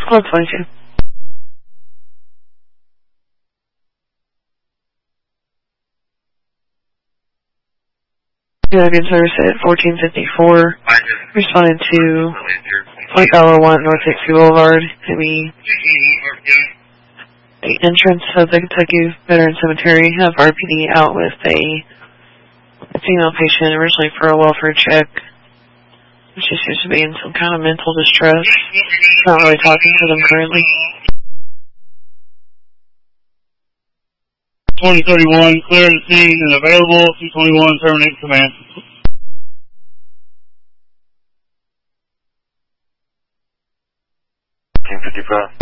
Club 22. You have good service at 1454. Responding to Point Bella 1 North Dixie Boulevard. To be the entrance of the Kentucky Veteran Cemetery. Have RPD out with a female patient originally for a welfare check. She seems to be in some kind of mental distress. Not really talking to them currently. 2031, clear the scene and available. 221, terminate command. Team 55.